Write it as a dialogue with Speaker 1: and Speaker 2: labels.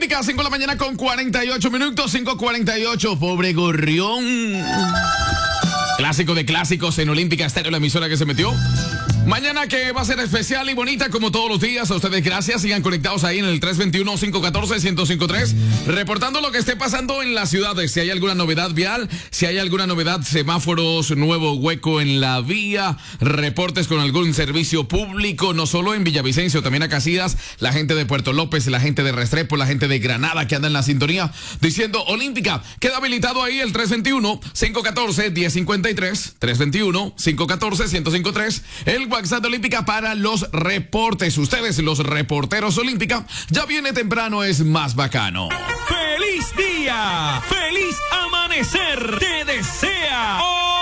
Speaker 1: Olímpica, 5 de la mañana con 48 minutos, 5:48, pobre gorrión. Clásico de clásicos en Olímpica Estéreo, la emisora que se metió. Mañana que va a ser especial y bonita como todos los días. A ustedes gracias. Sigan conectados ahí en el 321-514-1053. Reportando lo que esté pasando en las ciudades. Si hay alguna novedad vial, si hay alguna novedad, semáforos, nuevo hueco en la vía, reportes con algún servicio público, no solo en Villavicencio, también a Casillas, la gente de Puerto López, la gente de Restrepo, la gente de Granada que anda en la sintonía diciendo Olímpica. Queda habilitado ahí el 321-514-1053. 321-514-1053. El WhatsApp de Olímpica para los reportes. Ustedes, los reporteros Olímpica, ya viene temprano, es más bacano.
Speaker 2: ¡Feliz día! ¡Feliz amanecer! ¡Te desea